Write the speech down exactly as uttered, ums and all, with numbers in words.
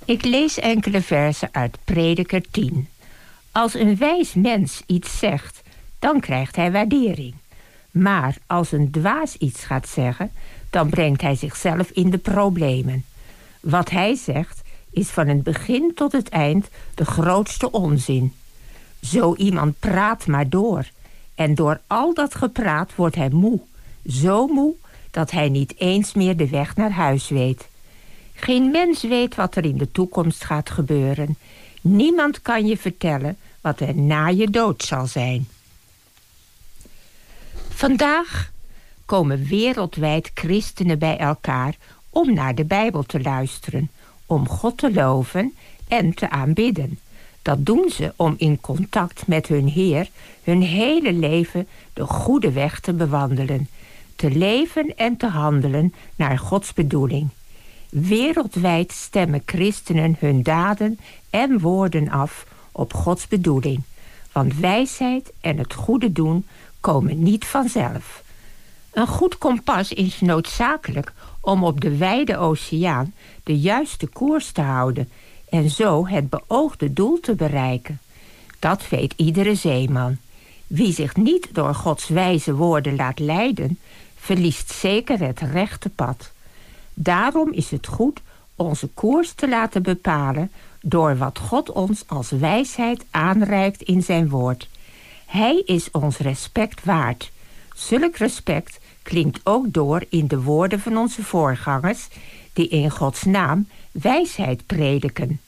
Ik lees enkele versen uit Prediker tien. Als een wijs mens iets zegt, dan krijgt hij waardering. Maar als een dwaas iets gaat zeggen, dan brengt hij zichzelf in de problemen. Wat hij zegt, is van het begin tot het eind de grootste onzin. Zo iemand praat maar door. En door al dat gepraat wordt hij moe. Zo moe dat hij niet eens meer de weg naar huis weet. Geen mens weet wat er in de toekomst gaat gebeuren. Niemand kan je vertellen wat er na je dood zal zijn. Vandaag komen wereldwijd christenen bij elkaar om naar de Bijbel te luisteren, om God te loven en te aanbidden. Dat doen ze om in contact met hun Heer hun hele leven de goede weg te bewandelen, te leven en te handelen naar Gods bedoeling. Wereldwijd stemmen christenen hun daden en woorden af op Gods bedoeling, want wijsheid en het goede doen komen niet vanzelf. Een goed kompas is noodzakelijk om op de wijde oceaan de juiste koers te houden en zo het beoogde doel te bereiken. Dat weet iedere zeeman. Wie zich niet door Gods wijze woorden laat leiden, verliest zeker het rechte pad. Daarom is het goed onze koers te laten bepalen door wat God ons als wijsheid aanreikt in zijn woord. Hij is ons respect waard. Zulk respect klinkt ook door in de woorden van onze voorgangers, die in Gods naam wijsheid prediken.